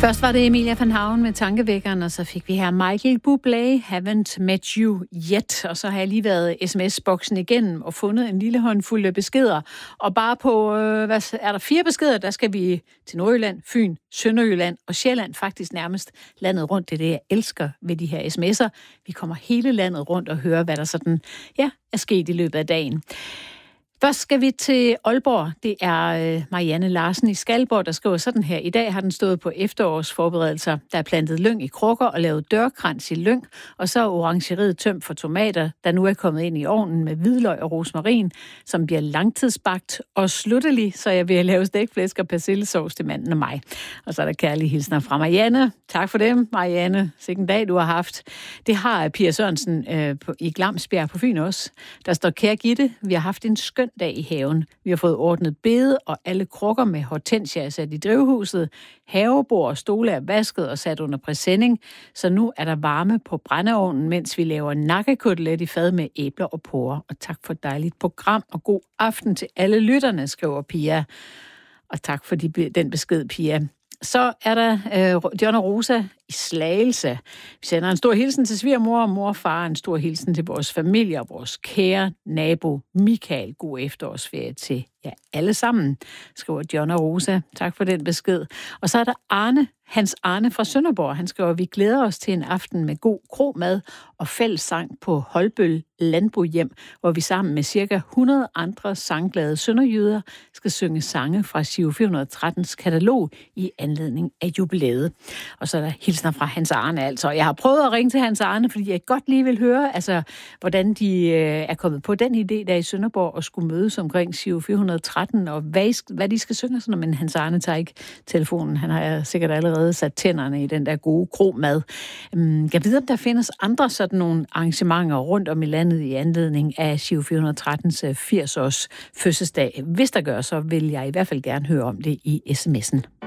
Først var det Emilia van Haven med Tankevækkeren, og så fik vi her Michael Bublé, Haven't Met You Yet. Og så har jeg lige været sms-boksen igennem og fundet en lille håndfuld beskeder. Og bare på, er der 4 beskeder, der skal vi til Nordjylland, Fyn, Sønderjylland og Sjælland, faktisk nærmest landet rundt. Det er det, jeg elsker ved de her sms'er. Vi kommer hele landet rundt og hører, hvad der sådan, er sket i løbet af dagen. Først skal vi til Aalborg. Det er Marianne Larsen i Skalborg, der skriver sådan her. I dag har den stået på efterårsforberedelser. Der er plantet lyng i krukker og lavet dørkrans i lyng, og så er orangeriet tømt for tomater, der nu er kommet ind i ovnen med hvidløg og rosmarin, som bliver langtidsbagt og sluttelig, så jeg vil lave stækflæsk og persillesovs til manden og mig. Og så er der kærlige hilsner fra Marianne. Tak for dem, Marianne. Sikken dag, du har haft. Det har Pia Sørensen i Glamsbjerg på Fyn også. Der står: kære Gitte, vi har haft en skøn dag i haven. Vi har fået ordnet bede, og alle krukker med hortensia er sat i drivhuset. Havebord og stole er vasket og sat under præsending, så nu er der varme på brændeovnen, mens vi laver nakkekotelet i fad med æbler og porrer. Og tak for et dejligt program, og god aften til alle lytterne, skriver Pia. Og tak for den besked, Pia. Så er der John og Rosa i Slagelse. Vi sender en stor hilsen til svigermor og morfar, en stor hilsen til vores familie og vores kære nabo Michael. God efterårsferie til jer alle sammen, skriver John og Rosa. Tak for den besked. Og så er der Hans Arne fra Sønderborg. Han skriver: vi glæder os til en aften med god kromad og fællessang på Holbøl Landbohjem, hvor vi sammen med cirka 100 andre sangglade sønderjyder skal synge sange fra Giro 413's katalog i anledning af jubilæet. Og så er der hilsner fra Hans Arne altså. Jeg har prøvet at ringe til Hans Arne, fordi jeg godt lige vil høre, hvordan de er kommet på den idé der i Sønderborg og skulle mødes omkring Giro 413, og hvad de skal synge sådan. Men Hans Arne tager ikke telefonen. Han har sikkert allerede sat tænderne i den der gode kromad. Jeg ved, om der findes andre sådan nogle arrangementer rundt om i landet i anledning af Giro 413's 80-års fødselsdag. Hvis der gør, så vil jeg i hvert fald gerne høre om det i sms'en.